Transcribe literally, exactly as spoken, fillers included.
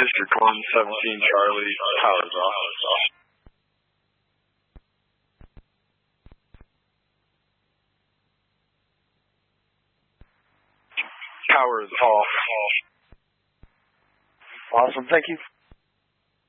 District one seventeen Charlie, power's off. Power is off. Awesome, thank you.